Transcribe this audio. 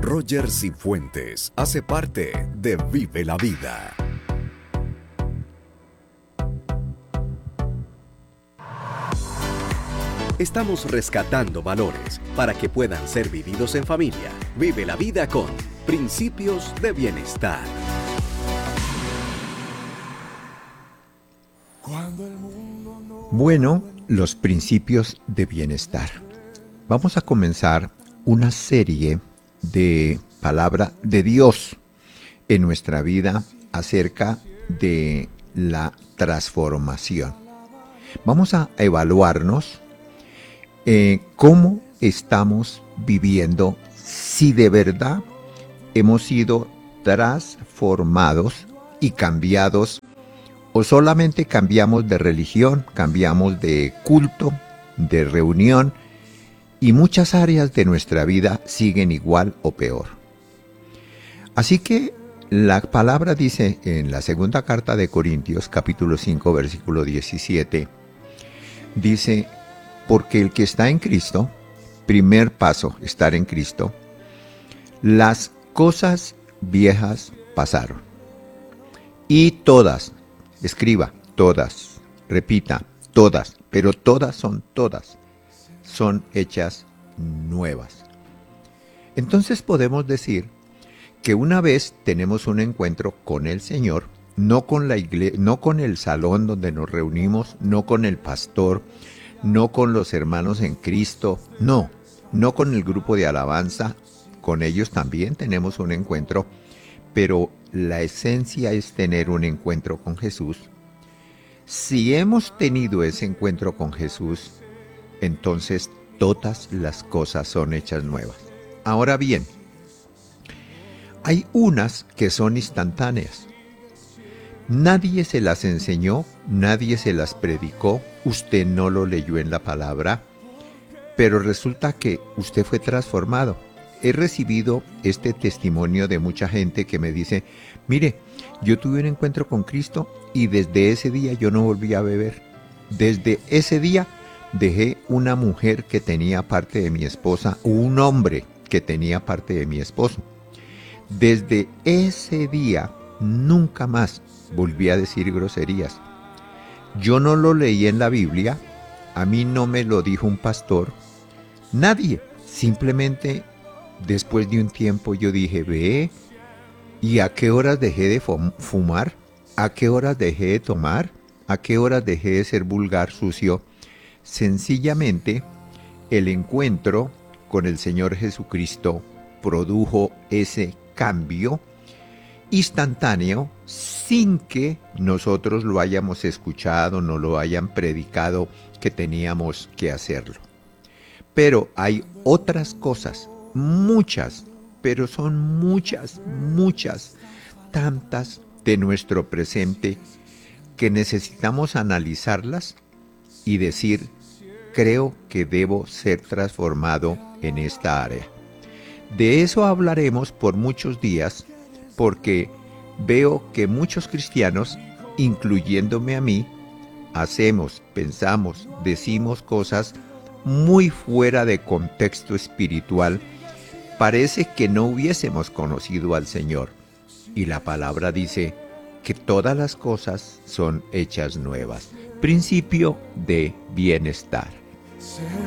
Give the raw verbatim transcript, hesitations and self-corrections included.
Roger Cifuentes hace parte de Vive la Vida. Estamos rescatando valores para que puedan ser vividos en familia. Vive la vida con Principios de Bienestar. Bueno, los principios de bienestar. Vamos a comenzar una serie de palabra de Dios en nuestra vida acerca de la transformación. Vamos a evaluarnos eh, cómo estamos viviendo, si de verdad hemos sido transformados y cambiados, o solamente cambiamos de religión, cambiamos de culto, de reunión, y muchas áreas de nuestra vida siguen igual o peor. Así que la palabra dice en la segunda carta de Corintios, capítulo cinco, versículo diecisiete, dice, porque el que está en Cristo, primer paso, estar en Cristo, las cosas viejas pasaron. Y todas, escriba, todas, repita, todas, pero todas son todas, son hechas nuevas. Entonces podemos decir que una vez tenemos un encuentro con el Señor, no con la iglesia, no con el salón donde nos reunimos, no con el pastor, no con los hermanos en Cristo, no, no con el grupo de alabanza, con ellos también tenemos un encuentro, pero la esencia es tener un encuentro con Jesús. Si hemos tenido ese encuentro con Jesús, entonces todas las cosas son hechas nuevas. Ahora bien, hay unas que son instantáneas. Nadie se las enseñó, nadie se las predicó, usted no lo leyó en la palabra, pero resulta que usted fue transformado. He recibido este testimonio de mucha gente que me dice, mire, yo tuve un encuentro con Cristo y desde ese día yo no volví a beber. Desde ese día dejé una mujer que tenía parte de mi esposa, o un hombre que tenía parte de mi esposo. Desde ese día nunca más volví a decir groserías. Yo no lo leí en la Biblia, a mí no me lo dijo un pastor, nadie. Simplemente después de un tiempo yo dije, ve, ¿y a qué horas dejé de fumar? ¿A qué horas dejé de tomar? ¿A qué horas dejé de ser vulgar, sucio? Sencillamente, el encuentro con el Señor Jesucristo produjo ese cambio instantáneo sin que nosotros lo hayamos escuchado, no lo hayan predicado que teníamos que hacerlo. Pero hay otras cosas, muchas, pero son muchas, muchas, tantas de nuestro presente que necesitamos analizarlas y decir, creo que debo ser transformado en esta área. De eso hablaremos por muchos días, porque veo que muchos cristianos, incluyéndome a mí, hacemos, pensamos, decimos cosas muy fuera de contexto espiritual. Parece que no hubiésemos conocido al Señor. Y la palabra dice que todas las cosas son hechas nuevas. Principio de bienestar.